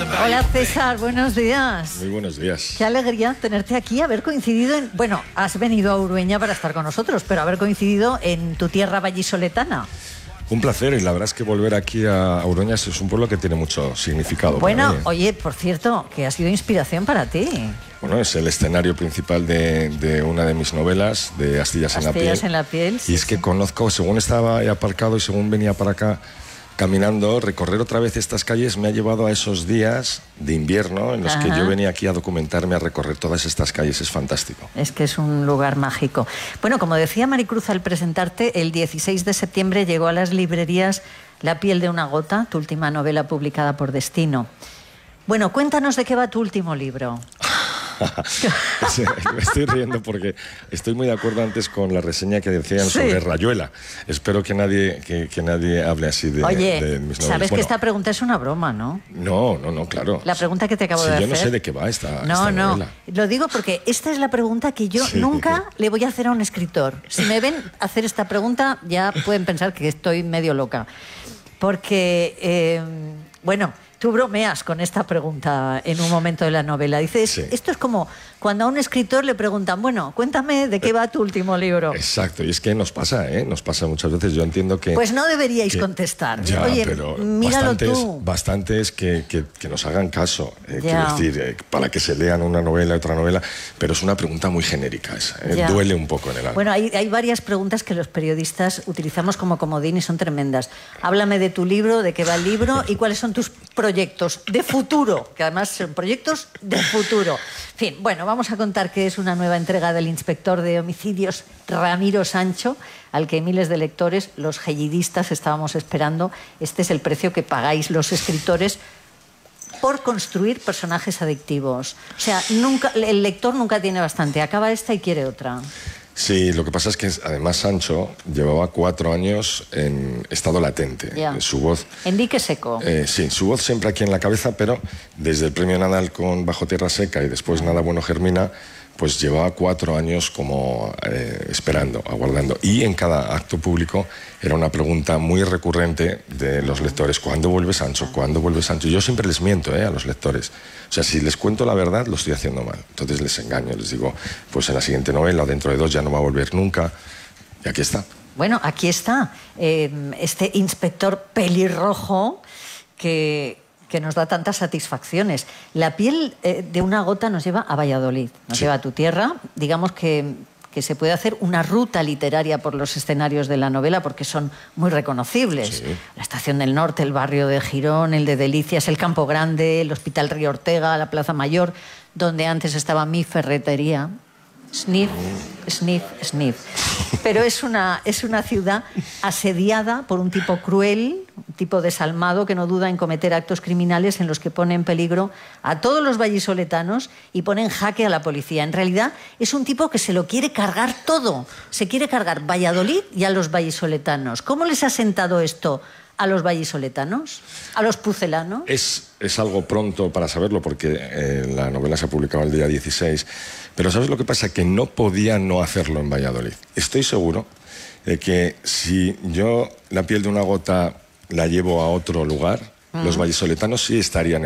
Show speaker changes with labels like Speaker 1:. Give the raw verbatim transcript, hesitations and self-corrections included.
Speaker 1: Hola César, buenos días.
Speaker 2: Muy buenos días.
Speaker 1: Qué alegría tenerte aquí, haber coincidido en... Bueno, has venido a Urueña para estar con nosotros, pero haber coincidido en tu tierra vallisoletana.
Speaker 2: Un placer, y la verdad es que volver aquí a Urueña es un pueblo que tiene mucho significado.
Speaker 1: Bueno,
Speaker 2: para mí.
Speaker 1: Oye, por cierto, que ha sido inspiración para ti.
Speaker 2: Bueno, es el escenario principal de, de una de mis novelas, de Astillas, en la piel.
Speaker 1: Astillas en la piel, sí,
Speaker 2: Y es
Speaker 1: sí.
Speaker 2: que conozco, según estaba ahí aparcado y según venía para acá caminando, recorrer otra vez estas calles me ha llevado a esos días de invierno en los
Speaker 1: Ajá.
Speaker 2: que yo venía aquí a documentarme, a recorrer todas estas calles. Es fantástico.
Speaker 1: Es que es un lugar mágico. Bueno, como decía Maricruz al presentarte, el dieciséis de septiembre llegó a las librerías La piel de una gota, tu última novela publicada por Destino. Bueno, cuéntanos de qué va tu último libro.
Speaker 2: Sí, me estoy riendo porque estoy muy de acuerdo antes con la reseña que decían
Speaker 1: Sí.
Speaker 2: sobre Rayuela. Espero que nadie, que, que nadie hable así de,
Speaker 1: Oye,
Speaker 2: de mis novelas.
Speaker 1: sabes que
Speaker 2: Bueno,
Speaker 1: esta pregunta es una broma, ¿no?
Speaker 2: No, no, no, claro.
Speaker 1: La pregunta que te acabo
Speaker 2: Sí,
Speaker 1: de
Speaker 2: yo
Speaker 1: hacer.
Speaker 2: no sé de qué va esta,
Speaker 1: No,
Speaker 2: esta
Speaker 1: no.
Speaker 2: novela.
Speaker 1: Lo digo porque esta es la pregunta que yo
Speaker 2: Sí.
Speaker 1: nunca le voy a hacer a un escritor. Si me ven hacer esta pregunta, ya pueden pensar que estoy medio loca. Porque, eh, bueno, tú bromeas con esta pregunta en un momento de la novela. Dices,
Speaker 2: Sí.
Speaker 1: esto es como cuando a un escritor le preguntan, bueno, cuéntame de qué va tu último libro.
Speaker 2: Exacto, y es que nos pasa, ¿eh? Nos pasa muchas veces. Yo entiendo que...
Speaker 1: Pues no deberíais
Speaker 2: que-
Speaker 1: contestar.
Speaker 2: Ya,
Speaker 1: Oye,
Speaker 2: pero
Speaker 1: míralo
Speaker 2: bastantes,
Speaker 1: tú.
Speaker 2: bastantes que, que, que nos hagan caso. Eh,
Speaker 1: Ya.
Speaker 2: quiero decir, eh, para que se lean una novela y otra novela, pero es una pregunta muy genérica esa. ¿eh?
Speaker 1: Ya.
Speaker 2: Duele un poco en el alma.
Speaker 1: Bueno, hay, hay varias preguntas que los periodistas utilizamos como comodín y son tremendas. Háblame de tu libro, de qué va el libro y cuáles son tus proyectos de futuro, que además son proyectos de futuro. En fin, bueno, vamos a contar que es una nueva entrega del inspector de homicidios Ramiro Sancho, al que miles de lectores, los gellidistas, estábamos esperando. Este es el precio que pagáis los escritores por construir personajes adictivos. O sea, nunca, el lector nunca tiene bastante. Acaba esta y quiere otra.
Speaker 2: Sí, lo que pasa es que además Sancho llevaba cuatro años en estado latente.
Speaker 1: Ya.
Speaker 2: Su voz...
Speaker 1: En dique seco.
Speaker 2: Eh, sí, su voz siempre aquí en la cabeza, pero desde el premio Nadal con Bajo Tierra Seca y después Nada Bueno Germina, pues llevaba cuatro años como eh, esperando, aguardando. Y en cada acto público era una pregunta muy recurrente de los lectores: ¿cuándo vuelve Sancho? ¿Cuándo vuelve Sancho? Y yo siempre les miento eh, a los lectores. O sea, si les cuento la verdad, lo estoy haciendo mal. Entonces les engaño, les digo, pues en la siguiente novela o dentro de dos ya no va a volver nunca. Y aquí está.
Speaker 1: Bueno, aquí está eh, este inspector pelirrojo que, que nos da tantas satisfacciones. La piel eh, de una gota nos lleva a Valladolid, nos
Speaker 2: Sí.
Speaker 1: lleva a tu tierra. Digamos que, que se puede hacer una ruta literaria por los escenarios de la novela porque son muy reconocibles.
Speaker 2: Sí.
Speaker 1: La Estación del Norte, el barrio de Girón, el de Delicias, el Campo Grande, el Hospital Río Ortega, la Plaza Mayor, donde antes estaba mi ferretería. Sniff, sniff, sniff. Pero es una, es una ciudad asediada por un tipo cruel, un tipo desalmado que no duda en cometer actos criminales en los que pone en peligro a todos los vallisoletanos y pone en jaque a la policía. En realidad es un tipo que se lo quiere cargar todo. Se quiere cargar Valladolid y a los vallisoletanos. ¿Cómo les ha sentado esto a los vallisoletanos? ¿A los pucelanos?
Speaker 2: Es, es algo pronto para saberlo porque eh, la novela se ha publicado el día dieciséis. Pero ¿sabes lo que pasa? Que no podía no hacerlo en Valladolid. Estoy seguro de que si yo La piel de una gota la llevo a otro lugar, uh-huh. los vallisoletanos sí estarían